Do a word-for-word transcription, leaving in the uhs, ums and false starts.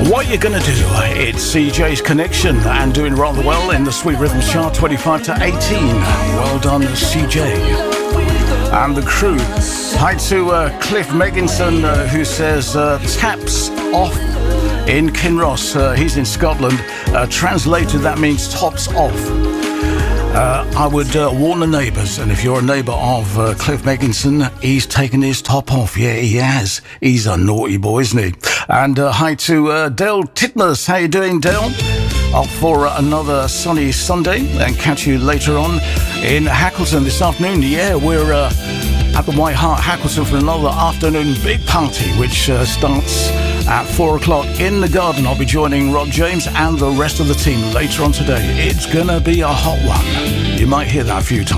What you gonna do? It's C J's Connection and doing rather well in the Sweet Rhythms chart, twenty-five to eighteen. Well done, C J. And the crew. Hi to uh, Cliff Megginson, uh, who says uh, taps off in Kinross. Uh, he's in Scotland. Uh, translated, that means tops off. Uh, I would uh, warn the neighbours, and if you're a neighbour of uh, Cliff Megginson, he's taken his top off. Yeah, he has. He's a naughty boy, isn't he? And uh, hi to uh, Dale Titmus. How you doing, Dale? Up for uh, another sunny Sunday, and catch you later on in Hackleton this afternoon. Yeah, we're uh, at the White Hart Hackleton for another afternoon big party, which uh, starts at four o'clock in the garden. I'll be joining Rod James and the rest of the team later on today. It's gonna be a hot one. You might hear that a few times.